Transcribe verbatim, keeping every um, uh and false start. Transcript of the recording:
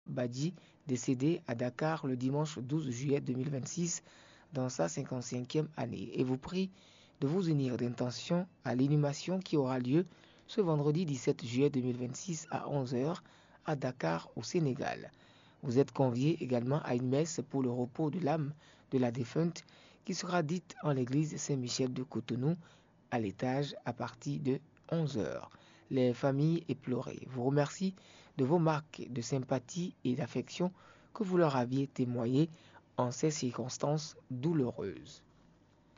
Badji, décédé à Dakar le dimanche douze juillet deux mille vingt-six dans sa cinquante-cinquième année, et vous prie de vous unir d'intention à l'inhumation qui aura lieu ce vendredi dix-sept juillet deux mille vingt-six à onze heures à Dakar au Sénégal. Vous êtes conviés également à une messe pour le repos de l'âme de la défunte qui sera dite en l'église Saint-Michel de Cotonou à l'étage à partir de onze heures. Les familles éplorées vous remercient de vos marques de sympathie et d'affection que vous leur aviez témoignées en ces circonstances douloureuses.